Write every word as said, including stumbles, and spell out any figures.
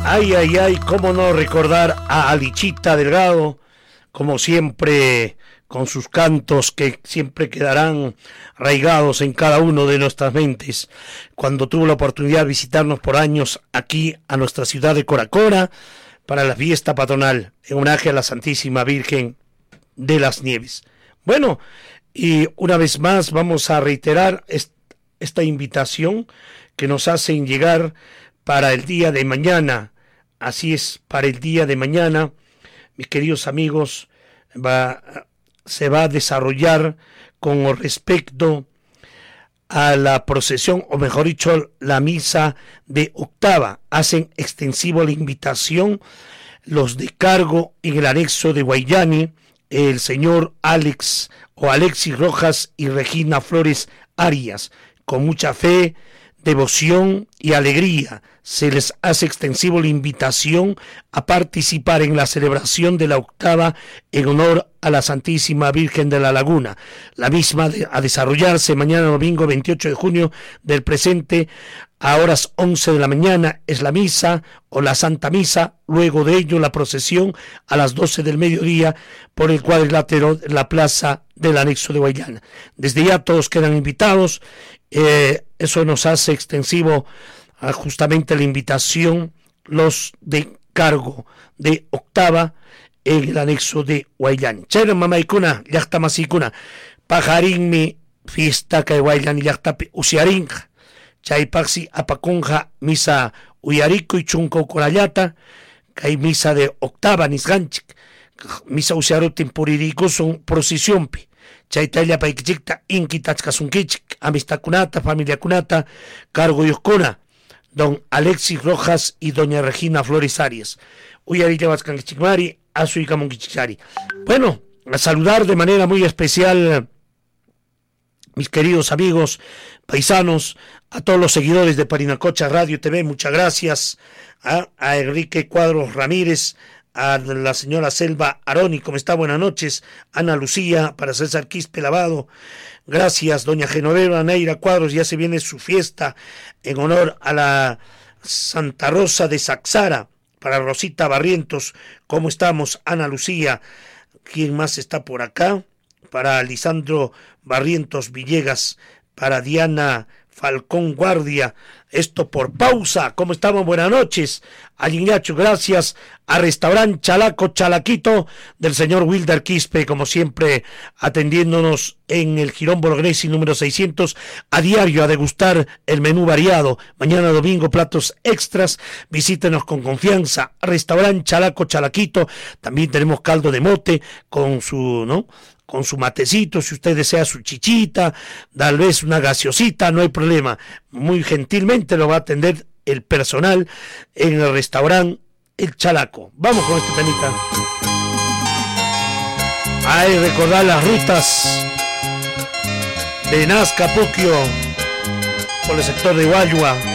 Ay, ay, ay, cómo no recordar a Alichita Delgado, como siempre, con sus cantos que siempre quedarán arraigados en cada uno de nuestras mentes. Cuando tuvo la oportunidad de visitarnos por años aquí a nuestra ciudad de Coracora para la fiesta patronal, en homenaje a la Santísima Virgen de las Nieves. Bueno, y una vez más vamos a reiterar est- esta invitación que nos hacen llegar para el día de mañana. Así es, para el día de mañana, mis queridos amigos, va, se va a desarrollar con respecto a la procesión, o mejor dicho, la misa de octava. Hacen extensivo la invitación los de cargo en el anexo de Guayani, el señor Alex o Alexis Rojas y Regina Flores Arias. Con mucha fe, devoción y alegría se les hace extensivo la invitación a participar en la celebración de la octava en honor a la Santísima Virgen de la Laguna. La misma de, a desarrollarse mañana domingo veintiocho de junio del presente a horas once de la mañana es la misa o la Santa Misa, luego de ello la procesión a las doce del mediodía por el cuadrilátero de la plaza del anexo de Guayana. Desde ya todos quedan invitados, eh, eso nos hace extensivo a justamente la invitación los de cargo de octava en el anexo de Guayana. Chévere mamaikuna, llaqta masikuna, pajarinmi fiesta que Guayana llaqtapi usiarinja. Chaypaxi apakunja misa uyarico y chunco corallata, que hay misa de octava nisganchik, misa usiarutin puririko son procesiónpi. Chaytalla paikichikta inki tachkasunkichik, amistakunata, familia kunata, cargo yoscona, don Alexis Rojas y doña Regina Flores Arias. Uyarilla vascanquichikmari, asu y camonquichichari. Bueno, a saludar de manera muy especial, mis queridos amigos paisanos, a todos los seguidores de Parinacocha Radio T V, muchas gracias, a, a Enrique Cuadros Ramírez, a la señora Selva Aroni, ¿cómo está? Buenas noches, Ana Lucía, para César Quispe Lavado, gracias, doña Genoveva Neira Cuadros, ya se viene su fiesta en honor a la Santa Rosa de Saxara, para Rosita Barrientos, ¿cómo estamos? Ana Lucía, ¿quién más está por acá? Para Lisandro Barrientos Villegas, para Diana Falcón Guardia, esto por pausa. ¿Cómo estamos? Buenas noches. A Lignacho, gracias. A Restaurante Chalaco Chalaquito del señor Wilder Quispe, como siempre, atendiéndonos en el Jirón Bolognesi número seiscientos, a diario a degustar el menú variado. Mañana domingo, platos extras. Visítenos con confianza. Restaurante Chalaco Chalaquito. También tenemos caldo de mote con su, ¿no? con su matecito, si usted desea su chichita, tal vez una gaseosita, no hay problema. Muy gentilmente lo va a atender el personal en el restaurante El Chalaco. Vamos con este temita. Ay, recordar las rutas de Nazca, Puquio, por el sector de Guayua.